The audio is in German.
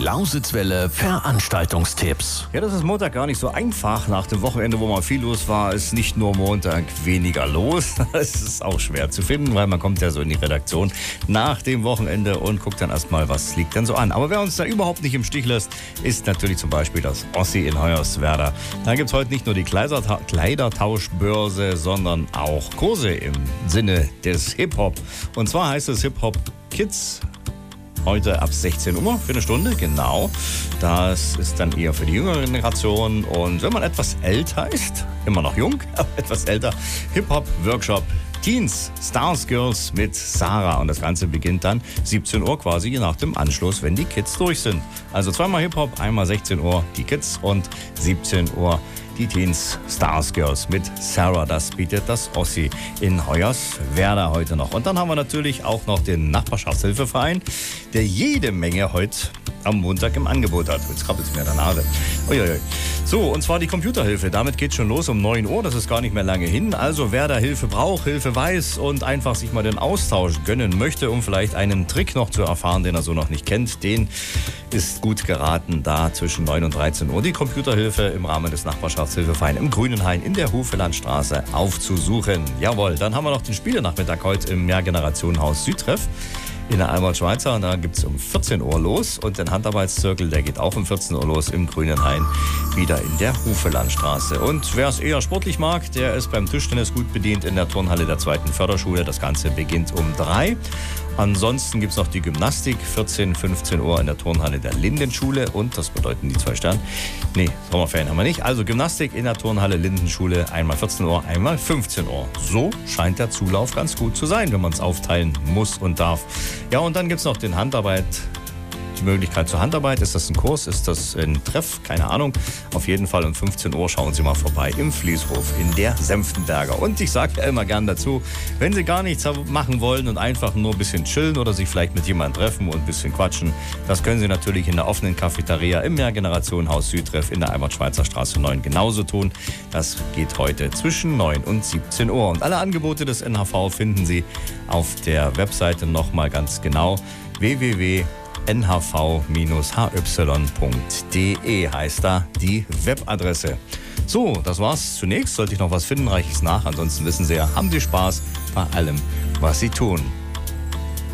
Lausitzwelle Veranstaltungstipps. Ja, das ist Montag gar nicht so einfach. Nach dem Wochenende, wo mal viel los war, ist nicht nur Montag weniger los. Es ist auch schwer zu finden, weil man kommt ja so in die Redaktion nach dem Wochenende und guckt dann erstmal, was liegt denn so an. Aber wer uns da überhaupt nicht im Stich lässt, ist natürlich zum Beispiel das Ossi in Hoyerswerda. Da gibt es heute nicht nur die Kleidertauschbörse, sondern auch Kurse im Sinne des Hip-Hop. Und zwar heißt es Hip-Hop Kids. Heute ab 16 Uhr für eine Stunde, genau. Das ist dann eher für die jüngere Generation. Und wenn man etwas älter ist, immer noch jung, aber etwas älter, Hip-Hop-Workshop Teens, Stars Girls mit Sarah. Und das Ganze beginnt dann 17 Uhr quasi nach dem Anschluss, wenn die Kids durch sind. Also zweimal Hip-Hop, einmal 16 Uhr die Kids und 17 Uhr die Teens, Stars Girls mit Sarah. Das bietet das Ossi in Hoyerswerda heute noch. Und dann haben wir natürlich auch noch den Nachbarschaftshilfeverein, der jede Menge heute am Montag im Angebot hat. Jetzt krabbelt es mir in der Nase. Uiuiui. So, und zwar die Computerhilfe. Damit geht schon los um 9 Uhr. Das ist gar nicht mehr lange hin. Also wer da Hilfe braucht, Hilfe weiß und einfach sich mal den Austausch gönnen möchte, um vielleicht einen Trick noch zu erfahren, den er so noch nicht kennt, den ist gut geraten, da zwischen 9 und 13 Uhr die Computerhilfe im Rahmen des Nachbarschaftshilfevereins im Grünenhain in der Hufelandstraße aufzusuchen. Jawohl, dann haben wir noch den Spielenachmittag heute im Mehrgenerationenhaus Südtreff in der Albert-Schweitzer. Da gibt es um 14 Uhr los und den Handarbeitszirkel, der geht auch um 14 Uhr los im Grünenhain, wieder in der Hufelandstraße. Und wer es eher sportlich mag, der ist beim Tischtennis gut bedient in der Turnhalle der 2. Förderschule. Das Ganze beginnt um 3. Ansonsten gibt es noch die Gymnastik, 14, 15 Uhr in der Turnhalle der Lindenschule. Und das bedeuten die 2 Sterne. Nee, Sommerferien haben wir nicht. Also Gymnastik in der Turnhalle Lindenschule, einmal 14 Uhr, einmal 15 Uhr. So scheint der Zulauf ganz gut zu sein, wenn man es aufteilen muss und darf. Ja, und dann gibt es noch den Handarbeit. Die Möglichkeit zur Handarbeit. Ist das ein Kurs? Ist das ein Treff? Keine Ahnung. Auf jeden Fall um 15 Uhr schauen Sie mal vorbei im Fließhof in der Senftenberger. Und ich sage ja immer gern dazu, wenn Sie gar nichts machen wollen und einfach nur ein bisschen chillen oder sich vielleicht mit jemandem treffen und ein bisschen quatschen, das können Sie natürlich in der offenen Cafeteria im Mehrgenerationenhaus Südtreff in der Albert-Schweitzer Straße 9 genauso tun. Das geht heute zwischen 9 und 17 Uhr. Und alle Angebote des NHV finden Sie auf der Webseite nochmal ganz genau. nhv-hy.de heißt da die Webadresse. So, das war's zunächst. Sollte ich noch was finden, reiche ich es nach. Ansonsten wissen Sie ja, haben Sie Spaß bei allem, was Sie tun.